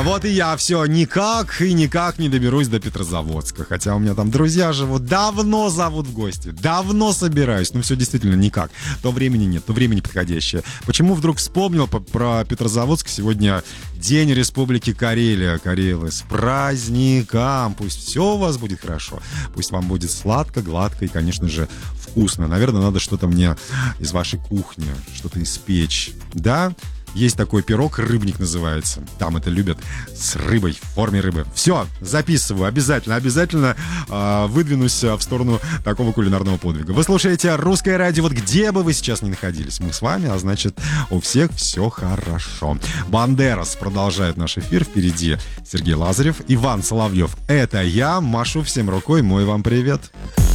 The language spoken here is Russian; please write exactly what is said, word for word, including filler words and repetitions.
Вот и я все никак и никак не доберусь до Петрозаводска. Хотя у меня там друзья живут, давно зовут в гости, давно собираюсь. Ну все действительно никак. То времени нет, то времени подходящее. Почему вдруг вспомнил про Петрозаводск? Сегодня День Республики Карелия. Карелы, с праздником. Пусть все у вас будет хорошо. Пусть вам будет сладко, гладко и, конечно же, вкусно. Наверное, надо что-то мне из вашей кухни, что-то испечь. Да? Есть такой пирог, рыбник называется. Там это любят с рыбой, в форме рыбы. Все, записываю, обязательно, обязательно э, выдвинусь в сторону такого кулинарного подвига. Вы слушаете Русское радио, вот где бы вы сейчас ни находились. Мы с вами, а значит, у всех все хорошо. Бандерас продолжает наш эфир. Впереди Сергей Лазарев, Иван Соловьев. Это я, машу всем рукой, мой вам привет.